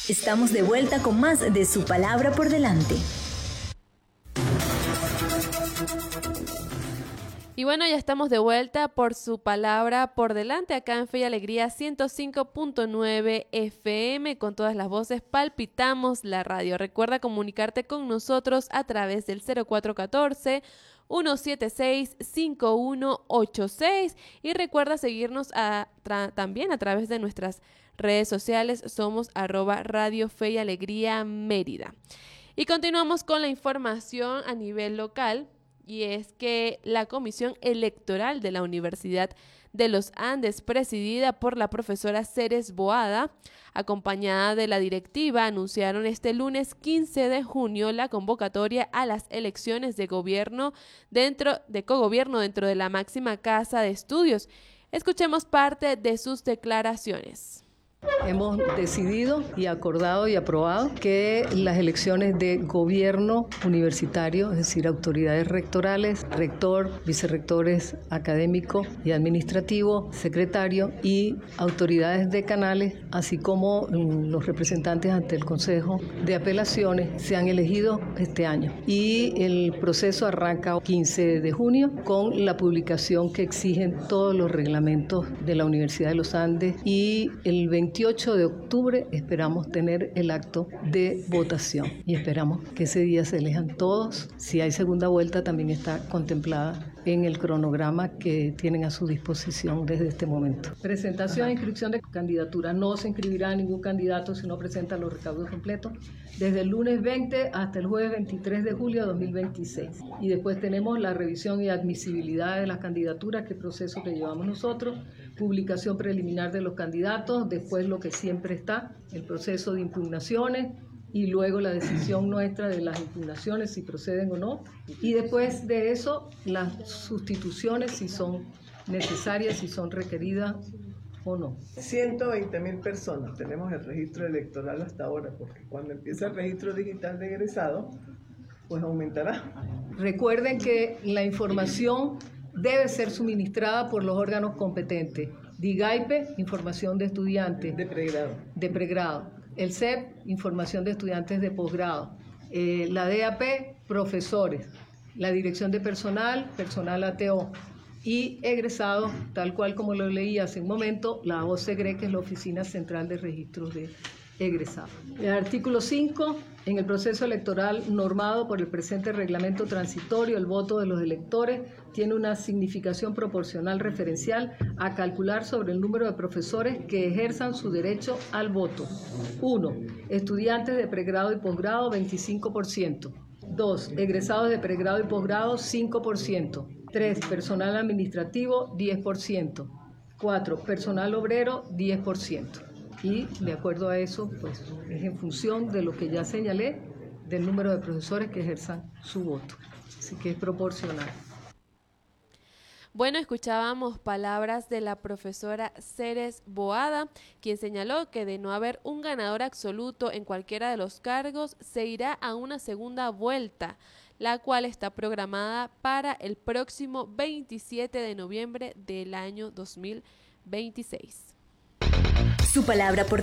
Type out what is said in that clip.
Estamos de vuelta con más de Su Palabra por Delante. Y bueno, ya estamos de vuelta por Su Palabra por Delante, acá en Fe y Alegría 105.9 FM, con todas las voces palpitamos la radio. Recuerda comunicarte con nosotros a través del 0414-176-5186 y recuerda seguirnos también a través de nuestras redes sociales. Somos @Radio Fe y Alegría Mérida. Y continuamos con la información a nivel local. Y es que la Comisión Electoral de la Universidad de los Andes, presidida por la profesora Ceres Boada, acompañada de la directiva, anunciaron este lunes 15 de junio la convocatoria a las elecciones de cogobierno dentro de la máxima casa de estudios. Escuchemos parte de sus declaraciones. Hemos decidido y acordado y aprobado que las elecciones de gobierno universitario, es decir, autoridades rectorales, rector, vicerrectores académico y administrativo, secretario y autoridades decanales, así como los representantes ante el Consejo de Apelaciones, se han elegido este año. Y el proceso arranca 15 de junio con la publicación que exigen todos los reglamentos de la Universidad de los Andes y el 28 de octubre esperamos tener el acto de votación y esperamos que ese día se elijan todos. Si hay segunda vuelta también está contemplada en el cronograma que tienen a su disposición desde este momento. Presentación e inscripción de candidatura. No se inscribirá ningún candidato si no presenta los recaudos completos desde el lunes 20 hasta el jueves 23 de julio de 2026. Y después tenemos la revisión y admisibilidad de las candidaturas, que es el proceso que llevamos nosotros, publicación preliminar de los candidatos, después lo que siempre está, el proceso de impugnaciones, y luego la decisión nuestra de las impugnaciones, si proceden o no, y después de eso las sustituciones, si son necesarias, si son requeridas o no. 120.000 personas tenemos el registro electoral hasta ahora, porque cuando empieza el registro digital de egresados, pues aumentará. Recuerden que la información debe ser suministrada por los órganos competentes. DIGAIPE, información de estudiantes. De pregrado. El CEP, información de estudiantes de posgrado. La DAP, profesores. La dirección de personal, personal ATO. Y egresados, tal cual como lo leí hace un momento, la OCEGRE, que es la Oficina Central de Registros de Egresados. El artículo 5, en el proceso electoral normado por el presente reglamento transitorio, el voto de los electores tiene una significación proporcional referencial a calcular sobre el número de profesores que ejerzan su derecho al voto. 1. Estudiantes de pregrado y posgrado, 25%. 2. Egresados de pregrado y posgrado, 5%. 3. Personal administrativo, 10%. 4. Personal obrero, 10%. Y de acuerdo a eso, pues es en función de lo que ya señalé, del número de profesores que ejerzan su voto. Así que es proporcional. Bueno, escuchábamos palabras de la profesora Ceres Boada, quien señaló que de no haber un ganador absoluto en cualquiera de los cargos, se irá a una segunda vuelta, la cual está programada para el próximo 27 de noviembre del año 2026. Su Palabra por